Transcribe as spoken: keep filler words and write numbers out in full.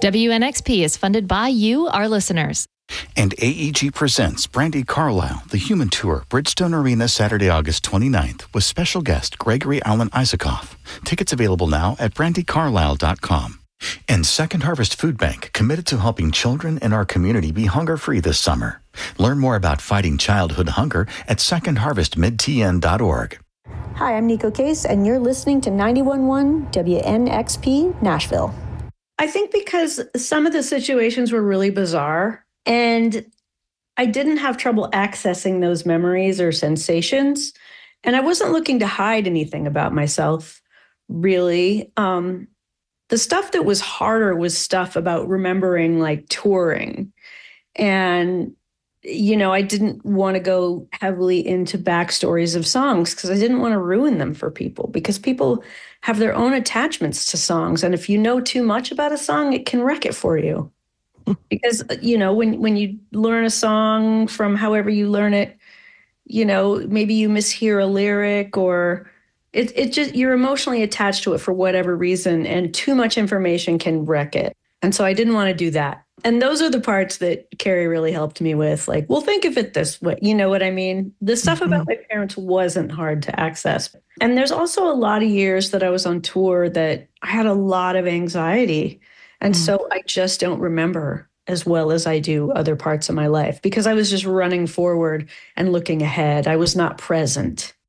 W N X P is funded by you, our listeners. And A E G presents Brandi Carlile, The Human Tour, Bridgestone Arena, Saturday, August twenty-ninth, with special guest Gregory Alan Isakov. Tickets available now at brandi carlile dot com. And Second Harvest Food Bank, committed to helping children in our community be hunger-free this summer. Learn more about fighting childhood hunger at second harvest mid t n dot org. Hi, I'm Nico Case, and you're listening to ninety-one point one W N X P Nashville. I think because some of the situations were really bizarre, and I didn't have trouble accessing those memories or sensations, and I wasn't looking to hide anything about myself, really. Um, the stuff that was harder was stuff about remembering, like, touring. And, you know, I didn't want to go heavily into backstories of songs because I didn't want to ruin them for people, because people have their own attachments to songs. And if you know too much about a song, it can wreck it for you. Because, you know, when, when you learn a song from however you learn it, you know, maybe you mishear a lyric, or it, it just, you're emotionally attached to it for whatever reason, and too much information can wreck it. And so I didn't want to do that. And those are the parts that Carrie really helped me with. Like, well, think of it this way. You know what I mean? The stuff mm-hmm. about my parents wasn't hard to access. And there's also a lot of years that I was on tour that I had a lot of anxiety. And mm-hmm. so I just don't remember as well as I do other parts of my life, because I was just running forward and looking ahead. I was not present.